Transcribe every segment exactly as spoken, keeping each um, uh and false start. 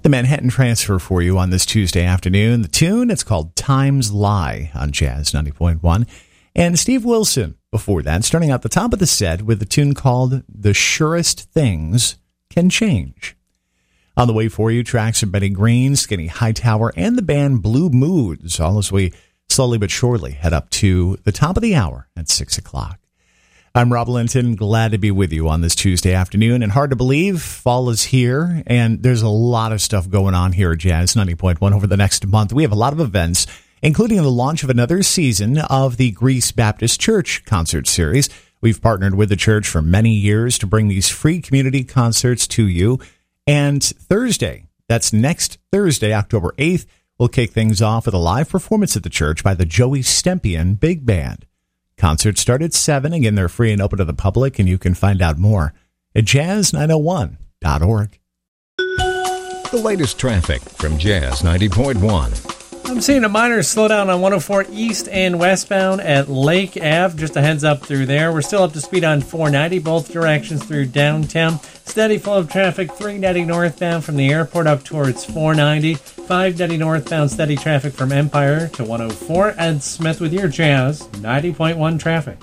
The Manhattan Transfer for you on this Tuesday afternoon. The tune, it's called Times Lie on Jazz ninety point one. And Steve Wilson, before that, starting out the top of the set with a tune called The Surest Things Can Change. On the way for you, tracks from Benny Green, Skinny Hightower, and the band Blue Moods, all as we slowly but surely head up to the top of the hour at six o'clock. I'm Rob Linton, glad to be with you on this Tuesday afternoon, and hard to believe, fall is here, and there's a lot of stuff going on here at Jazz ninety point one over the next month. We have a lot of events, including the launch of another season of the Greece Baptist Church concert series. We've partnered with the church for many years to bring these free community concerts to you, and Thursday, that's next Thursday, October eighth, we'll kick things off with a live performance at the church by the Joey Stempian Big Band. Concerts start at seven. Again, they're free and open to the public, and you can find out more at jazz nine oh one dot org. The latest traffic from Jazz ninety point one. I'm seeing a minor slowdown on one oh four east and westbound at Lake Ave. Just a heads up through there. We're still up to speed on four ninety, both directions through downtown. Steady flow of traffic, three ninety northbound from the airport up towards four ninety. five ninety northbound, steady traffic from Empire to one oh four. Ed Smith with your Jazz ninety point one traffic.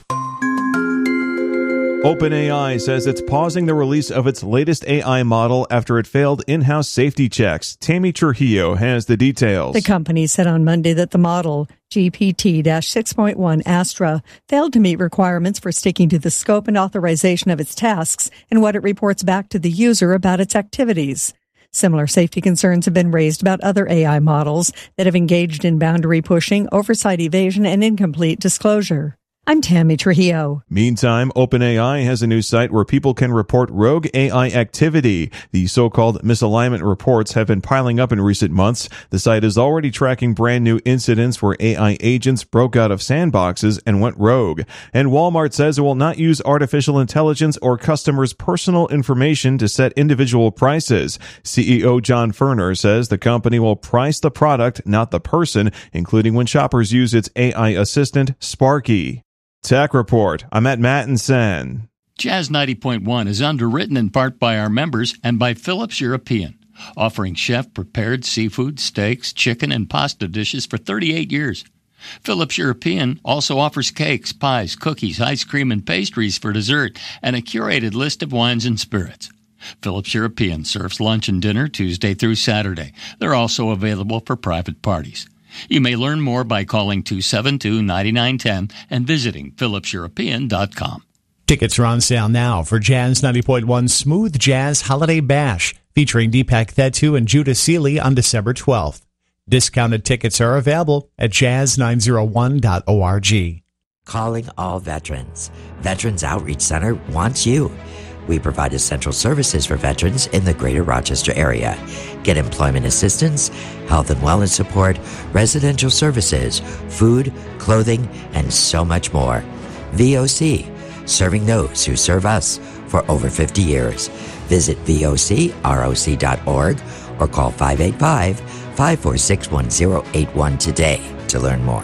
OpenAI says it's pausing the release of its latest A I model after it failed in-house safety checks. Tammy Trujillo has the details. The company said on Monday that the model, G P T six point one Astra, failed to meet requirements for sticking to the scope and authorization of its tasks and what it reports back to the user about its activities. Similar safety concerns have been raised about other A I models that have engaged in boundary pushing, oversight evasion, and incomplete disclosure. I'm Tammy Trujillo. Meantime, OpenAI has a new site where people can report rogue A I activity. The so-called misalignment reports have been piling up in recent months. The site is already tracking brand new incidents where A I agents broke out of sandboxes and went rogue. And Walmart says it will not use artificial intelligence or customers' personal information to set individual prices. C E O John Furner says the company will price the product, not the person, including when shoppers use its A I assistant, Sparky. Tech Report. I'm at Mattinson. Jazz ninety point one is underwritten in part by our members and by Phillips European, offering chef-prepared seafood, steaks, chicken, and pasta dishes for thirty-eight years. Phillips European also offers cakes, pies, cookies, ice cream, and pastries for dessert, and a curated list of wines and spirits. Phillips European serves lunch and dinner Tuesday through Saturday. They're also available for private parties. You may learn more by calling two seven two, nine nine one zero and visiting phillips european dot com. Tickets are on sale now for Jazz ninety point one Smooth Jazz Holiday Bash, featuring Deepak Thettu and Judah Seeley on December twelfth. Discounted tickets are available at jazz nine oh one dot org. Calling all veterans. Veterans Outreach Center wants you. We provide essential services for veterans in the greater Rochester area. Get employment assistance, health and wellness support, residential services, food, clothing, and so much more. V O C, serving those who serve us for over fifty years. Visit V O C R O C dot org or call five eight five, five four six, one zero eight one today to learn more.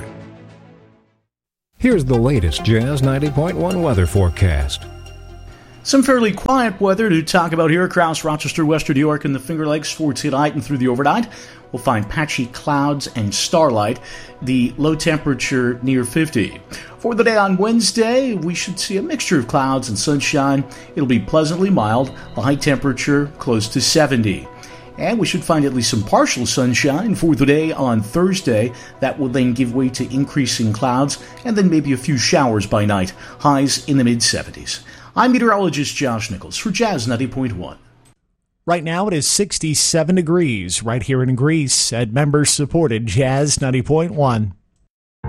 Here's the latest Jazz ninety point one weather forecast. Some fairly quiet weather to talk about here across Rochester, Western New York, and the Finger Lakes for tonight and through the overnight. We'll find patchy clouds and starlight, the low temperature near fifty. For the day on Wednesday, we should see a mixture of clouds and sunshine. It'll be pleasantly mild, a high temperature close to seventy. And we should find at least some partial sunshine for the day on Thursday. That will then give way to increasing clouds and then maybe a few showers by night, highs in the mid-seventies. I'm meteorologist Josh Nichols for Jazz ninety point one. Right now it is sixty-seven degrees right here in Greece at member-supported Jazz ninety point one.